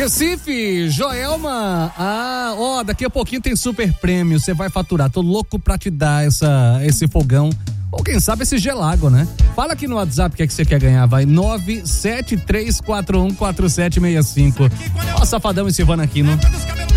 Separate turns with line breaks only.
Recife, Joelma. Daqui a pouquinho tem super prêmio, você vai faturar. Tô louco pra te dar esse fogão. Ou quem sabe esse gelágua, né? Fala aqui no WhatsApp o que é que você quer ganhar, vai. 973414765. Ó, Safadão e Silvana Aquino.